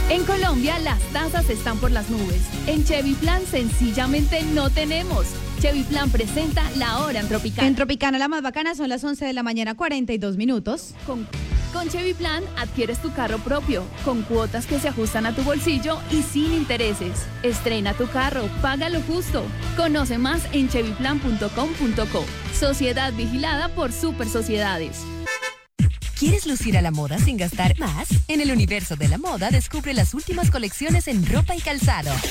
En Colombia las tasas están por las nubes. En Chevy Plan sencillamente no tenemos. Chevy Plan presenta La Hora en Tropicana. En Tropicana la más bacana son las 11 de la mañana, 42 minutos. Con Chevy Plan adquieres tu carro propio, con cuotas que se ajustan a tu bolsillo y sin intereses. Estrena tu carro, paga lo justo. Conoce más en chevyplan.com.co. Sociedad vigilada por Super Sociedades. ¿Quieres lucir a la moda sin gastar más? En el universo de la moda descubre las últimas colecciones en ropa y calzado.